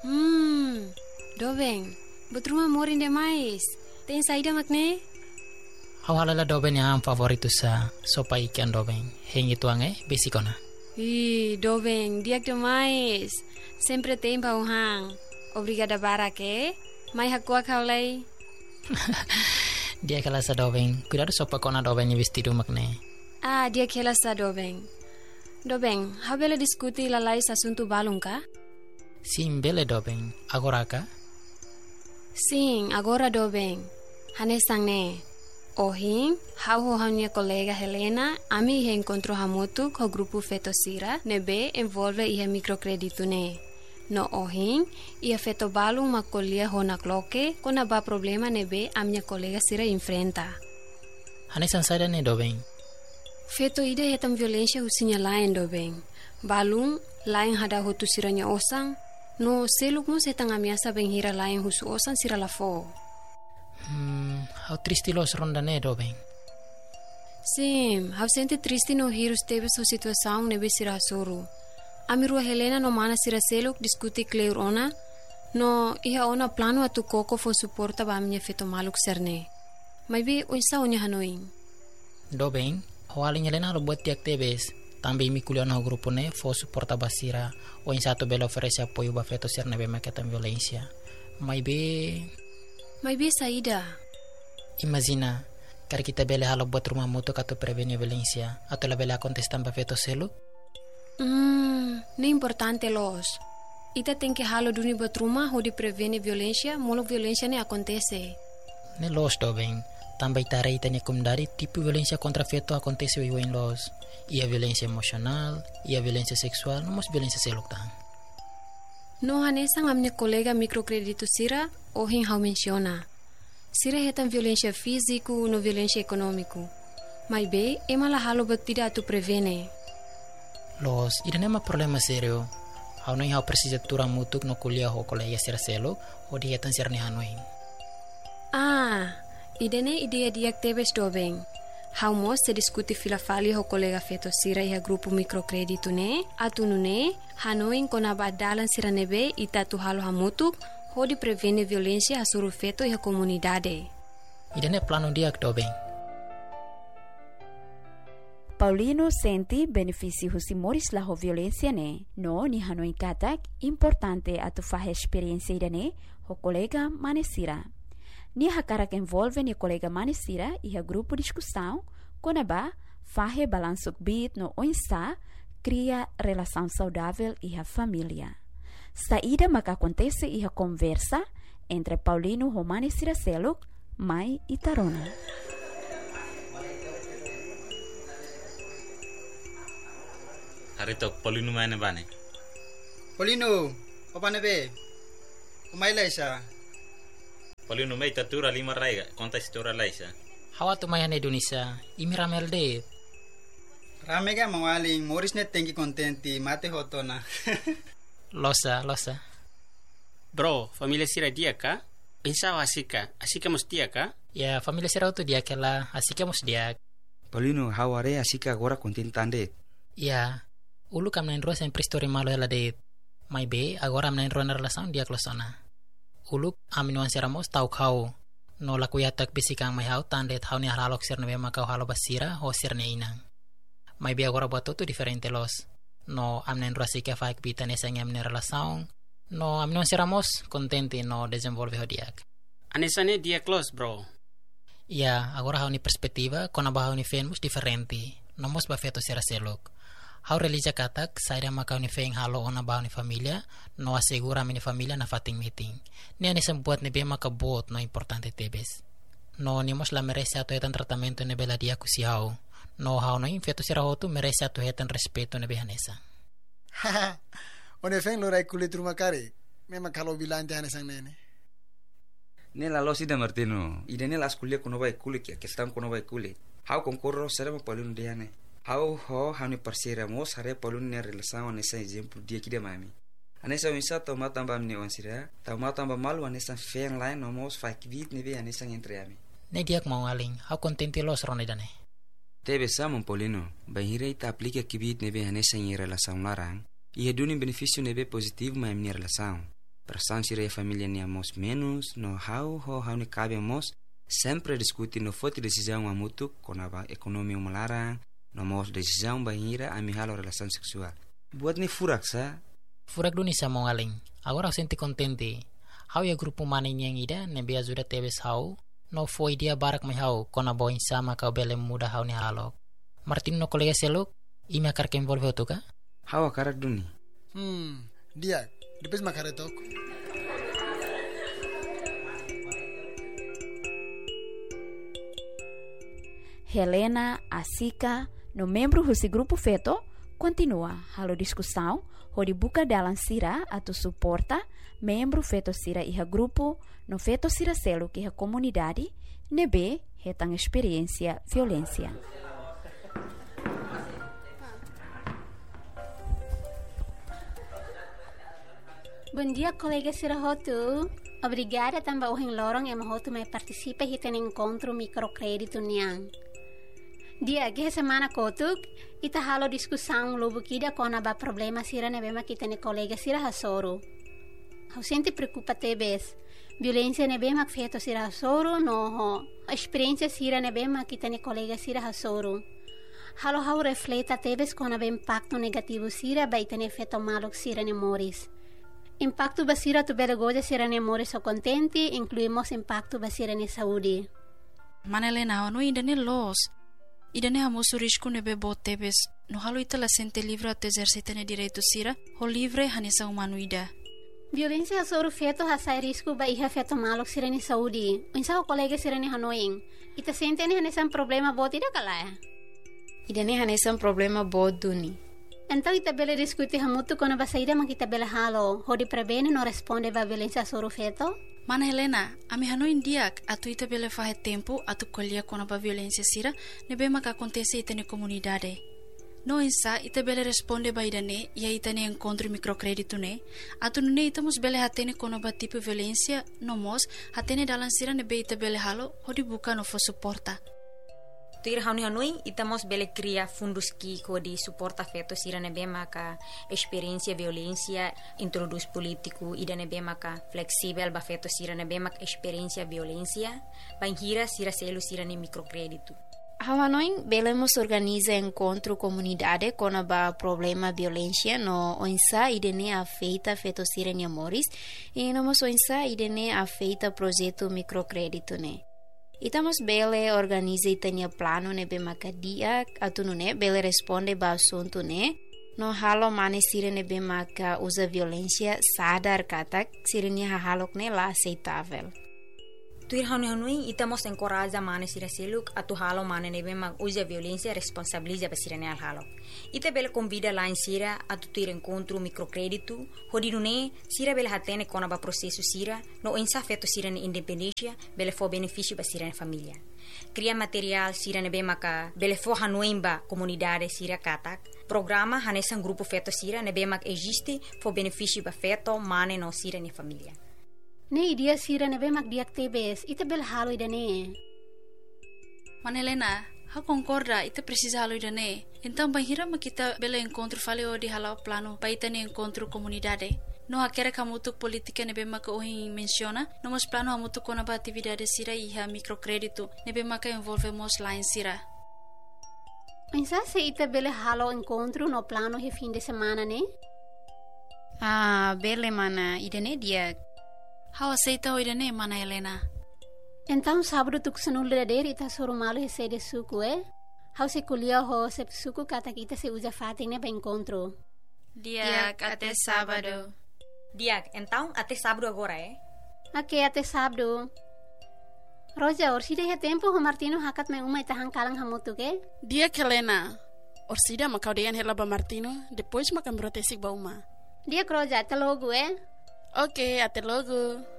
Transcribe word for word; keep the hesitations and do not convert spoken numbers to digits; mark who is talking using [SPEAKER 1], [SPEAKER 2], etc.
[SPEAKER 1] Hmm, Dobeng, betruma morin demais. Tem saída makne?
[SPEAKER 2] Hau halala Dobeng yang favoritu sa sopa ikan Dobeng. Hengi tuange besikona.
[SPEAKER 1] Ih, Dobeng, diak demais. Sempre tem pauhang. Obrigada barake. Mai hakua kaulai.
[SPEAKER 2] Dia kala sa Dobeng. Cuidado sopa kona Dobeng ni vestido makne.
[SPEAKER 1] Ah, dia kela sa Dobeng. Dobeng, hau bela diskuti lalais asunto balung ka?
[SPEAKER 2] Sim bele Dobeng. Agora ka?
[SPEAKER 1] Sim, agora Dobeng. Hanesang ne. Ohin, hau ho minha colega Helena, ami he encontrou hamutu com o grupo Fetosira, nebe envolve ia microcredito ne. No ohin, ia feto balung macolia ho na cloque, quando ba problema nebe a minha colega Sira enfrenta.
[SPEAKER 2] Hanesan saida ne Dobeng.
[SPEAKER 1] Feto ida hetam violência husinya lain Dobeng. Balung, lain hada hotu siranya osang, no seluk mo setang amiasa benghira lain husu osang sira lafo.
[SPEAKER 2] Hmm, hau triste los ronda ne Dobeng.
[SPEAKER 1] Sim, hau sente triste no hirus tebe so situação nebe sira soru. Amirua Helena no mana sira seluk diskuti kleur ona, no iha ona plano atu koko fo suporta ba minha feto maluk serne. Mai be oisa onya hanoin.
[SPEAKER 2] Dobeng, hau alin Helena lo buat tiak tebes. Tambi mi kuliah no grupo ne fo suporta basira o in satu bela oferece apoio ba feto ser nebe maketan violência. Mai be
[SPEAKER 1] Mai be saída.
[SPEAKER 2] Imagina, kar kita bele halo buat rumah mutu katu prevenir violência, atau la bele contestan ba feto selu?
[SPEAKER 1] Hmm, ne importante los. Ita tem que halo duni buat rumah ho di prevenir violência, molo violência ne acontece.
[SPEAKER 2] Ne los Dobeng, também tare ita ne kumdari tipo violência contra feto acontece o in los. Ia violência emocional, ia violência sexual, não mos violência seluk tang.
[SPEAKER 1] No hanesang a minha colega microcredito Sira, ohin hau menciona. Sira hetan violência físico no violência econômico. Mai be, ema la halo batida atu prevene.
[SPEAKER 2] Los, ida nema problema serio. Hau noi hau precisa tura mutuk no kuliah ho colega sira selo, o di hetan sira ni hanoin.
[SPEAKER 1] Ah, idene ideia diak tebes Dobeng. Hau mos se diskuti filafali ho colega feto Sira iha grupo microcredito ne, atu nune, hanoin kona badalan sira nebe ita tu halo hamutuk, ho di prevene violência hasuru feto iha comunidade.
[SPEAKER 2] Idene plano diak Dobeng.
[SPEAKER 3] Paulino senti benefício husi moris la ho violência ne, no ni hanoin katak importante atu fahe experiência idane ho colega manesira. Ni hakarak envolve ni colega manesira iha grupo discussão, konaba fahe balansuk bit no oinsa cria relação saudável iha família. Saída maka acontece iha conversa entre Paulino ho manesira seluk, mai e Tarona.
[SPEAKER 4] Harito Paulino mana bane?
[SPEAKER 5] Paulino, apa nebe? Umay laisa.
[SPEAKER 4] Paulino mai tatura lima raiga, konta istora laisa.
[SPEAKER 2] Hawa tu mayan Indonesia, imi ramel de.
[SPEAKER 5] Rame ka mawaling, moris net tengi kontenti, mate hotona.
[SPEAKER 2] Losa, losa.
[SPEAKER 6] Bro, familia sira dia ka? Pensava asika, asika mos dia ka?
[SPEAKER 2] Ya, familia sira tu dia kela, asika mos dia.
[SPEAKER 7] Paulino, haware asika agora contentande.
[SPEAKER 2] Ya, ulu kam nain ruas sempre story malo ela de. Mai be, agora am nain ruas na relação dia klosona. Uluk aminuan seramos tau kau no la kuyatak bisikang mai hau tandet hau ni halok sir nebe makau halo basira ho sir ne inang. Mai be agora buat tu diferente los. No amnen ruasika faik bita ne sangam ne relação. No aminuan seramos contente no desenvolve ho diak.
[SPEAKER 6] Anesane dia close bro.
[SPEAKER 2] Ya, agora hau ni perspektiva kona ba hau ni fenmus diferente. No mos ba feto sira selok. Hau relija katak saira makau ni feng halo ona ba ni familia no asegura mini familia na fating meeting. Ni ani sembuat ni be maka bot no importante tebes. No ni mos la merece ato etan tratamento ne bela dia kusi hau. No hau no infeto sira hotu merece ato etan respeto ne behanesa.
[SPEAKER 8] Haha. One feng lo rai kulit rumah kare. Memang kalau bilang jangan sang nene.
[SPEAKER 7] Nela lo sida Martino. Ida nela askulia kuno bai kulit ya, kestam kuno bai kulit. Hau konkorro serema Paulino diane. Hau ho hani parsira mos hare Paulino ne relação nessa exemplo dia que de mami. Anessa unsa toma tamba mne onsira, toma tamba malu anessa feng line no mos fak vit ne be anessa entre ami.
[SPEAKER 2] Ne diak mau aling, hau contente los ronde dane.
[SPEAKER 7] Tebe samon Paulino, bahire ita aplica que vit ne be anessa em relação larang. E redune benefício ne be positivo ma mne relação. Perasaan sira família ni amos menos no how ho how ni cabe amos sempre discutir no foto decisão amutu konaba ekonomi melarang no mos decisão bahira ami halo relação seksual. Buat ni furak sa.
[SPEAKER 2] Furak duni sa mongaling. Agora senti contente. How ya grupo maninyang ida nebe ajuda tebes how no foi dia barak mai how kona boin sama kau bele muda how ni halok. Martin no kolega seluk imi akar ke involve otuka?
[SPEAKER 7] How akarak duni.
[SPEAKER 8] Hmm, dia depois makaretok.
[SPEAKER 3] Helena, Asika, no membro desse grupo feto, continua halo discussão, onde buka dalam sira atau suporta membro feto sira iha grupo, no feto sira selo que iha comunidade, nebe hetang experiência violência.
[SPEAKER 9] Bom dia, colega Sira Rotu. Obrigada também ao Lorong e Mahotu me participa e tem encontro microcrédito niang. Dia que semana kotuk ita halo discussão lobo kida kona ba problema sira ne bema kita ne colega sira hasoro. Hau sente preocupa tebes. Violência ne bema feito sira hasoro no ho. Experiência sira ne bema kita ne colega sira hasoro. Halo hau refleta tebes kona ba impacto negativo sira ba ita ne feito malo sira ne moris. Impacto basira tu bela goja sira ne moris o contenti, incluímos impacto basira ne saúde.
[SPEAKER 10] Manelena, no ainda ne los. Idane hamoso risco nebe botebes, no halo ita la sente livre ato exercitane direito sira, ho livre hanesa humanoida.
[SPEAKER 9] Violência hasoro feto hasai risco ba iha feto malo sira ne saúde. Insa o colega sira ne hanoing. Ita sente ne hanesa problema bot ida kalaya.
[SPEAKER 1] Idane hanesa problema bot duni.
[SPEAKER 9] Então ita bela discutir hamutu kono ba saída man kita bela halo, ho di prevene no responde ba violência hasoro feto.
[SPEAKER 10] Mana Helena, ami hano indiak atu ita bele fahe tempo atu kolia kona ba violência sira nebe maka acontece ita ne comunidade. No insa ita bele responde ba idane ia ita ne encontro microcrédito ne atu nune ita mos bele hatene kona ba tipo violência no mos hatene dalan sira nebe ita bele halo hodi buka no fo suporta.
[SPEAKER 11] Tuir hauni hanui itamos bele cria fundos ki kodi suporta feto sira nebe maka experiência violência introduz político ida nebe maka flexível ba feto sira nebe maka experiência violência banhira sira selo sira ne microcrédito.
[SPEAKER 1] Hanoi belemos organiza encontro comunidade com a problema violência no onsa idene afeita feto sira ne amores e nomos onsa idene afeita projeto microcrédito ne. Itamos bele organiza itania plano ne be makadia atunu ne bele responde ba assunto ne no halo mane sire ne be maka usa violência sadar katak sire ne halok ne la aceitável.
[SPEAKER 11] Tuir hanu hanui itamos encoraja mane sira seluk atu halo mane ne be mak usa violência responsabiliza ba sire ne al halo. Ita bele convida lá em sira atu tuir encontro microcrédito hodinu ne sira bele hatene kona ba processo sira no insa feto sira ne independência bele fo benefício ba sira ne família. Cria material sira ne be maka bele fo hanui ba comunidade sira katak. Programa hanesan grupo feto sira ne be mak existe fo benefício ba feto mane no sira ne família.
[SPEAKER 9] Ne idia sira ne be mak diak tebes ita bele halo idane.
[SPEAKER 10] Manelena, ha concorda ita precisa halo idane. Então banhira ma kita bele encontro fale o di halo plano pa ita ne encontro comunidade. No hakera kamutuk politika nebe maka ohin menciona, nomos plano amutuk kona ba atividade sira iha microcrédito nebe maka envolvemos lá em sira.
[SPEAKER 9] Pensa se ita bele halo encontro no plano he fim de semana ne?
[SPEAKER 1] Ah, bele mana idane dia.
[SPEAKER 10] How aceita o idane mana Helena?
[SPEAKER 9] Então sábado tu kusanul dader ita soro malo he sede suku eh? How se kulia ho se suku kata kita se usa fating ne ba encontro.
[SPEAKER 10] Diak até sábado.
[SPEAKER 11] Diak, então até sábado agora eh?
[SPEAKER 9] Ok, até sábado. Roja, orsida he tempo ho Martino hakat me uma ita hangkalang hamutu ke?
[SPEAKER 10] Diak Helena. Orsida makau deyan hela ba Martino, depois makam brotesik ba uma.
[SPEAKER 9] Diak Roja, até logo eh?
[SPEAKER 10] Ok, até logo.